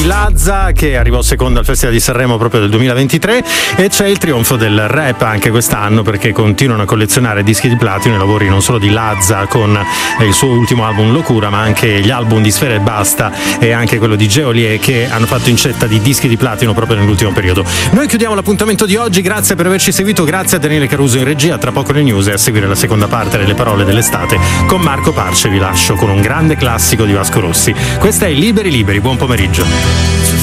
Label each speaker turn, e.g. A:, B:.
A: Lazza, che arrivò secondo al Festival di Sanremo proprio del 2023, e c'è il trionfo del rap anche quest'anno, perché continuano a collezionare dischi di platino i lavori non solo di Lazza con il suo ultimo album Locura, ma anche gli album di Sfera Ebbasta e anche quello di Geolier, che hanno fatto incetta di dischi di platino proprio nell'ultimo periodo. Noi chiudiamo l'appuntamento di oggi, grazie per averci seguito, grazie a Daniele Caruso in regia. Tra poco le news e a seguire la seconda parte delle parole dell'estate con Marco Parce. Vi lascio con un grande classico di Vasco Rossi. Questa è Liberi Liberi, buon pomeriggio.